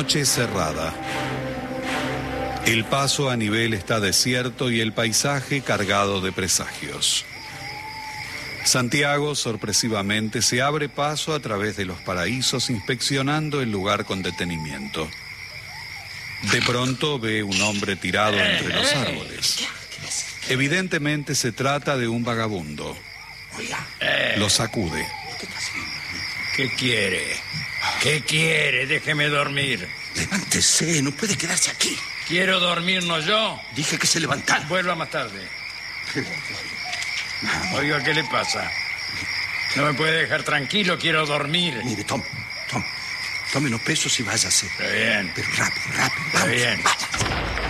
Noche cerrada. El paso a nivel está desierto y el paisaje cargado de presagios. Santiago, sorpresivamente, se abre paso a través de los paraísos inspeccionando el lugar con detenimiento. De pronto ve un hombre tirado entre los árboles. Evidentemente se trata de un vagabundo. Lo sacude. ¿Qué quiere? ¿Qué quiere? Déjeme dormir. Levántese, no puede quedarse aquí. ¿Quiero dormir, no yo? Dije que se levantara. Vuelva más tarde. Oiga, ¿qué le pasa? No me puede dejar tranquilo, quiero dormir. Mire, tome unos pesos y váyase. Está bien. Pero rápido, Está bien. Váyase.